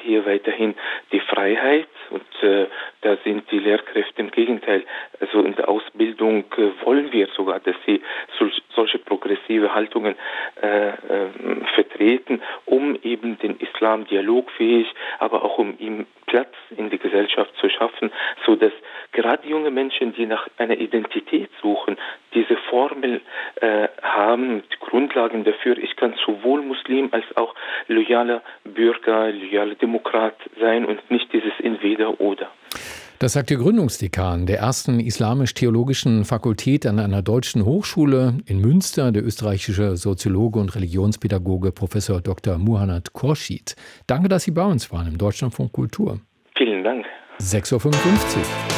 hier weiterhin die Freiheit und da sind die Lehrkräfte im Gegenteil. Also in der Ausbildung wollen wir sogar, dass sie solche progressive Haltungen vertreten, um eben den Islam dialogfähig, aber auch um ihm Platz in der Gesellschaft zu schaffen, so dass gerade junge Menschen, die nach einer Identität suchen, diese Formel haben, die Grundlagen dafür. Ich kann sowohl Muslim als auch loyaler Bürger, loyaler Demokrat sein und nicht dieses Entweder-Oder. Das sagt der Gründungsdekan der ersten islamisch-theologischen Fakultät an einer deutschen Hochschule in Münster, der österreichische Soziologe und Religionspädagoge Professor Dr. Muhannad Khorshid. Danke, dass Sie bei uns waren im Deutschlandfunk Kultur. Vielen Dank. 6.55 Uhr.